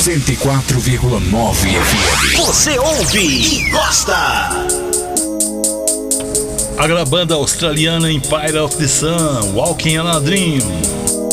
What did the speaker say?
104,9 FM. Você ouve e gosta. A banda australiana Empire of the Sun, Walking on a Dream.